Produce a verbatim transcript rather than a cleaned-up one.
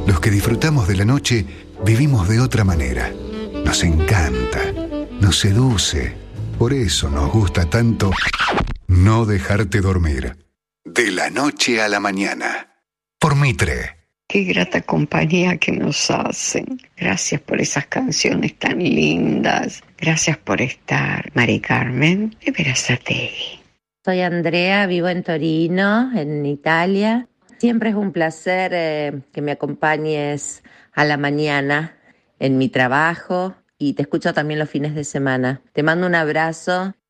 Los que disfrutamos de la noche vivimos de otra manera. Nos encanta, nos seduce. Por eso nos gusta tanto No dejarte dormir. De la noche a la mañana. Por Mitre. Qué grata compañía que nos hacen. Gracias por esas canciones tan lindas. Gracias por estar, Mari Carmen de Berazategui. Soy Andrea, vivo en Torino, en Italia. Siempre es un placer eh, que me acompañes a la mañana en mi trabajo y te escucho también los fines de semana. Te mando un abrazo